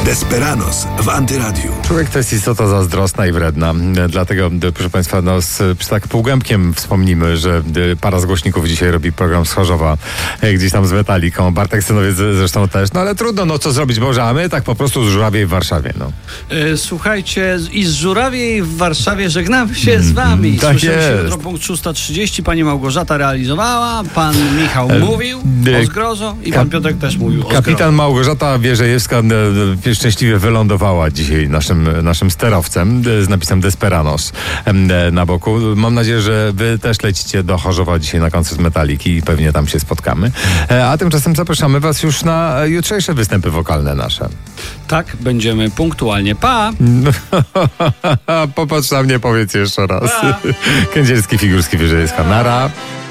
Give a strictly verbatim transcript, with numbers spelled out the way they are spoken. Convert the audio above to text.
Desperados w Antyradiu. Człowiek to jest istota zazdrosna i wredna. Dlatego, proszę Państwa, no, z, tak półgębkiem wspomnimy, że para z głośników dzisiaj robi program z Chorzowa, gdzieś tam z Metaliką. Bartek Synowiec zresztą też. No ale trudno, no co zrobić może, a my tak po prostu z Żurawiej w Warszawie. No. E, słuchajcie, i z Żurawiej w Warszawie żegnamy się z Wami. Mm, tak Słyszymy się jest. jutro punkt szósta trzydzieści. Pani Małgorzata realizowała, pan Michał E, mówił e, o zgrozo i kap- pan Piotrek też mówił o Kapitan zgrozo. Małgorzata Wierzejewska e, szczęśliwie wylądowała dzisiaj naszym, naszym sterowcem e, z napisem Desperados e, na boku. Mam nadzieję, że wy też lecicie do Chorzowa dzisiaj na koncert Metaliki i pewnie tam się spotkamy. E, a tymczasem zapraszamy was już na jutrzejsze występy wokalne nasze. Tak, będziemy punktualnie. Pa! Popatrz na mnie, powiedz jeszcze raz. Pa. Kędzierski, Figurski, Wierzejewska. Nara.